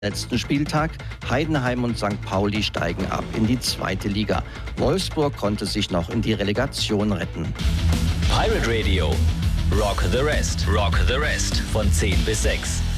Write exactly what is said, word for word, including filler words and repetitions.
Letzten Spieltag, Heidenheim und Sankt Pauli steigen ab in die zweite Liga. Wolfsburg konnte sich noch in die Relegation retten. Pirate Radio, Rock the Rest. Rock the Rest von zehn bis sechs.